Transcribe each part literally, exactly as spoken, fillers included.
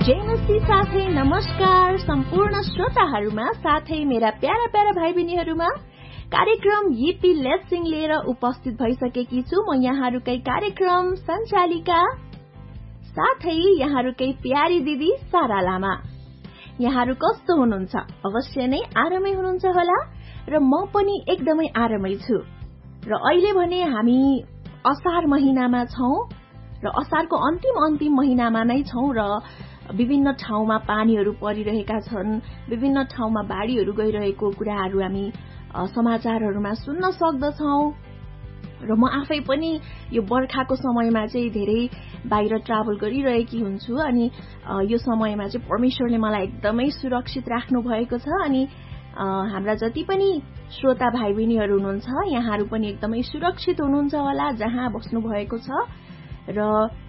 जेनसी साथै नमस्कार सम्पूर्ण श्रोताहरूमा साथै मेरा प्यारा प्यारा भाइ बहिनीहरूमा कार्यक्रम यिपी लेट्स सिङ लिएर उपस्थित भइसकेकी छु म यहाँहरूकै कार्यक्रम सञ्चालिका साथै यहाँहरूकै प्यारी दिदी सारा लामा। यहाँहरू कस्तो हुनुहुन्छ? अवश्य नै आरामै हुनुहुन्छ होला र म पनि एकदमै आरामै छु। र अहिले भने हामी असार महिनामा छौं र असारको अन्तिम अन्तिम महिनामा नै छौं र विभिन्न ठाउँमा पानीहरू परिरहेका छन्, विभिन्न ठाउँमा बाढीहरू गइरहेको कुराहरू हामी समाचारहरूमा सुन्न सक्दछौं र म आफै पनि यो बर्खाको समयमा चाहिँ धेरै बाहिर ट्राभल गरिरहेकी हुन्छु अनि यो समयमा चाहिँ परमेश्वरले मलाई एकदमै सुरक्षित राख्नु भएको छ अनि हाम्रा जति पनि श्रोता भाइ बहिनीहरू हुनुहुन्छ यहाँहरू पनि एकदमै सुरक्षित हुनुहुन्छ होला जहाँ बस्नु भएको छ र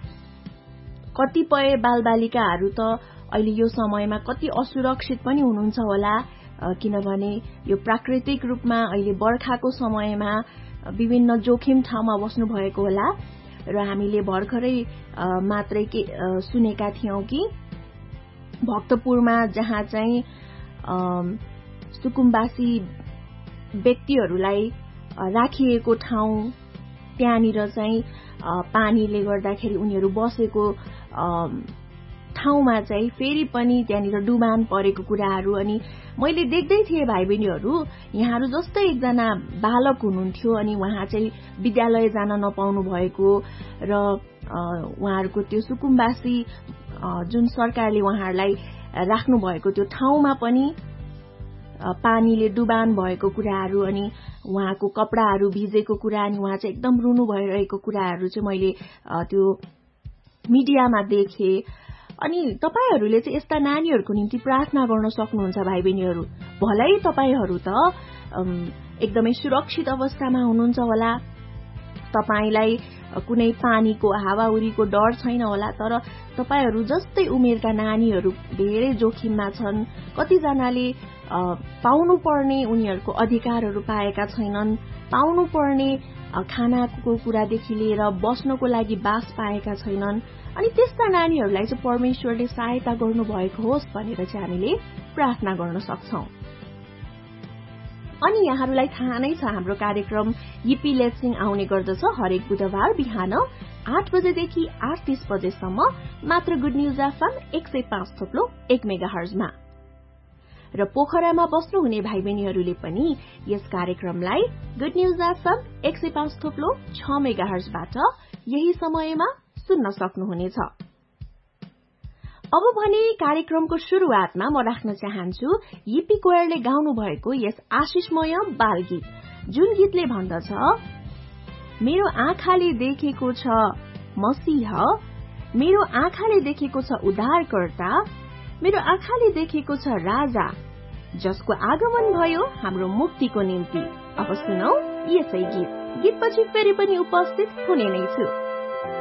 कतिपय बालबालिकाहरू त अहिले यो समयमा कति असुरक्षित पनि हुनुहुन्छ होला किनभने यो प्राकृतिक रूपमा अहिले बर्खाको समयमा विभिन्न जोखिम ठाउँमा बस्नु भएको होला र हामीले भर्खरै मात्रै के सुनेका थियौं कि भक्तपुरमा जहाँ चाहिँ सुकुम्बासी व्यक्तिहरूलाई राखिएको ठाउँ त्यहाँनिर चाहिँ पानीले गर्दाखेरि उनीहरू बसेको ठाउँमा चाहिँ फेरि पनि त्यहाँनिर डुबान परेको कुराहरू अनि मैले देख्दै थिएँ भाइ बहिनीहरू यहाँहरू जस्तै एकजना बालक हुनुहुन्थ्यो अनि उहाँ चाहिँ विद्यालय जान नपाउनु भएको र उहाँहरूको त्यो सुकुम्बासी जुन सरकारले उहाँहरूलाई राख्नु भएको त्यो ठाउँमा पनि पानीले डुबान भएको कुराहरू अनि उहाँको कपडाहरू भिजेको कुरा अनि उहाँ चाहिँ एकदम रुनु भइरहेको कुराहरू चाहिँ मैले त्यो मिडियामा देखेँ। अनि तपाईहरूले चाहिँ यस्ता नानीहरूको निम्ति प्रार्थना गर्न सक्नुहुन्छ भाइ बहिनीहरू। भलै तपाईहरू त एकदमै सुरक्षित अवस्थामा हुनुहुन्छ होला, तपाईलाई कुनै पानीको हावाहुरीको डर छैन होला, तर तपाईहरू जस्तै उमेरका नानीहरू धेरै जोखिममा छन्। कतिजनाले पाउनु पर्ने उनीहरूको अधिकारहरू पाएका छैनन्, पाउनु पर्ने खानाको कुरादेखि लिएर बस्नको लागि बास पाएका छैनन् अनि त्यस्ता नानीहरूलाई चाहिँ परमेश्वरले सहायता गर्नुभएको होस् भनेर चाहिँ हामीले प्रार्थना गर्न सक्छौं। अनि यहाँहरूलाई थाहा नै छ हाम्रो कार्यक्रम यिपी लेट्स सिङ आउने गर्दछ हरेक बुधबार बिहान आठ बजेदेखि आठ तीस बजेसम्म मात्र गुड न्यूज एफएम एक सय पाँच थोप्लो एक मेगा हर्जमा र पोखरामा बस्नुहुने भाइ बहिनीहरूले पनि यस कार्यक्रमलाई गुड न्यूज एफएम एक सय पाँच थोप्लो छ मेगा हर्जबाट यही समयमा सुन्न सक्नुहुनेछ। अब भने कार्यक्रमको शुरूआतमा म राख्न चाहन्छु यिपी कोयरले गाउनु भएको यस आशिषमय बाल गीत जुन गीतले भन्दछ मेरो आँखाले देखेको छ मसीह, मेरो आँखाले देखेको छ उद्धारकर्ता, मेरो आँखाले देखेको छ राजा जसको आगमन भयो हाम्रो मुक्तिको निम्ति। अब सुनौ यसै गीत। गीतपछि फेरि पनि उपस्थित हुने नै छु।